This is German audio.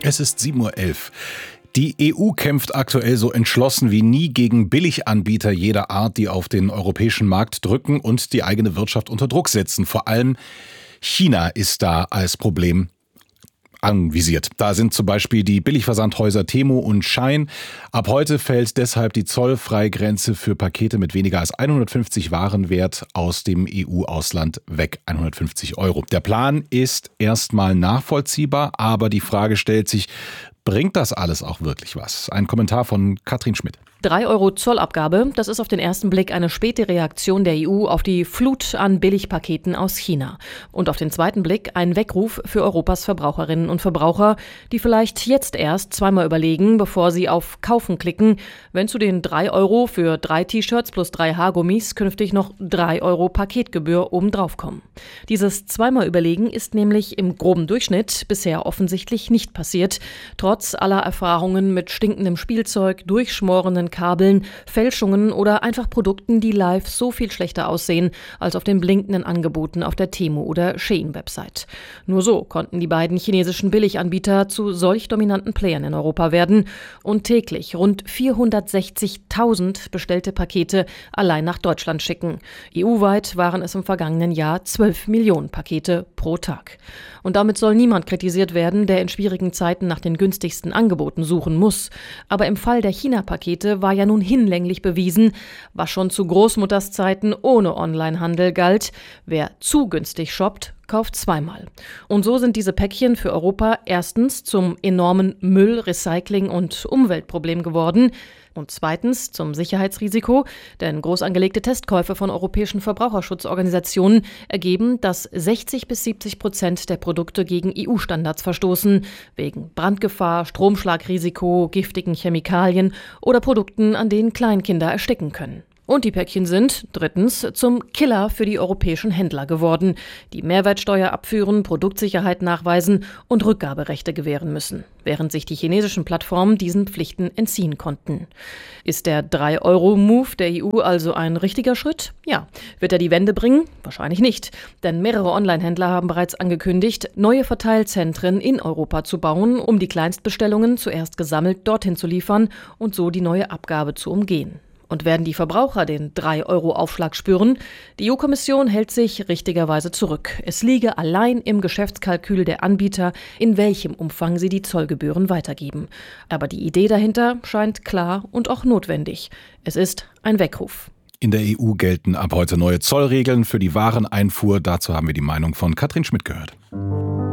Es ist 7:11 Uhr. Die EU kämpft aktuell so entschlossen wie nie gegen Billiganbieter jeder Art, die auf den europäischen Markt drücken und die eigene Wirtschaft unter Druck setzen. Vor allem China ist da als Problem anvisiert. Da sind zum Beispiel die Billigversandhäuser Temu und Shein. Ab heute fällt deshalb die Zollfreigrenze für Pakete mit weniger als 150 Warenwert aus dem EU-Ausland weg. 150 €. Der Plan ist erstmal nachvollziehbar, aber die Frage stellt sich, bringt das alles auch wirklich was? Ein Kommentar von Katrin Schmidt. 3 € Zollabgabe, das ist auf den ersten Blick eine späte Reaktion der EU auf die Flut an Billigpaketen aus China. Und auf den zweiten Blick ein Weckruf für Europas Verbraucherinnen und Verbraucher, die vielleicht jetzt erst zweimal überlegen, bevor sie auf Kaufen klicken, wenn zu den 3 € für 3 T-Shirts plus 3 Haargummis künftig noch 3 € Paketgebühr obendrauf kommen. Dieses zweimal Überlegen ist nämlich im groben Durchschnitt bisher offensichtlich nicht passiert, trotz aller Erfahrungen mit stinkendem Spielzeug, durchschmorenden Kabeln, Fälschungen oder einfach Produkten, die live so viel schlechter aussehen als auf den blinkenden Angeboten auf der Temu oder Shein-Website. Nur so konnten die beiden chinesischen Billiganbieter zu solch dominanten Playern in Europa werden und täglich rund 460.000 bestellte Pakete allein nach Deutschland schicken. EU-weit waren es im vergangenen Jahr 12 Millionen Pakete pro Tag. Und damit soll niemand kritisiert werden, der in schwierigen Zeiten nach den günstigsten Angeboten suchen muss. Aber im Fall der China-Pakete war ja nun hinlänglich bewiesen, was schon zu Großmutters Zeiten ohne Onlinehandel galt: Wer zu günstig shoppt, kauft zweimal. Und so sind diese Päckchen für Europa erstens zum enormen Müll-, Recycling- und Umweltproblem geworden und zweitens zum Sicherheitsrisiko, denn groß angelegte Testkäufe von europäischen Verbraucherschutzorganisationen ergeben, dass 60-70% der Produkte gegen EU-Standards verstoßen, wegen Brandgefahr, Stromschlagrisiko, giftigen Chemikalien oder Produkten, an denen Kleinkinder ersticken können. Und die Päckchen sind, drittens, zum Killer für die europäischen Händler geworden, die Mehrwertsteuer abführen, Produktsicherheit nachweisen und Rückgaberechte gewähren müssen, während sich die chinesischen Plattformen diesen Pflichten entziehen konnten. Ist der 3-Euro-Move der EU also ein richtiger Schritt? Ja. Wird er die Wende bringen? Wahrscheinlich nicht, denn mehrere Online-Händler haben bereits angekündigt, neue Verteilzentren in Europa zu bauen, um die Kleinstbestellungen zuerst gesammelt dorthin zu liefern und so die neue Abgabe zu umgehen. Und werden die Verbraucher den 3-Euro-Aufschlag spüren? Die EU-Kommission hält sich richtigerweise zurück. Es liege allein im Geschäftskalkül der Anbieter, in welchem Umfang sie die Zollgebühren weitergeben. Aber die Idee dahinter scheint klar und auch notwendig. Es ist ein Weckruf. In der EU gelten ab heute neue Zollregeln für die Wareneinfuhr. Dazu haben wir die Meinung von Katrin Schmidt gehört.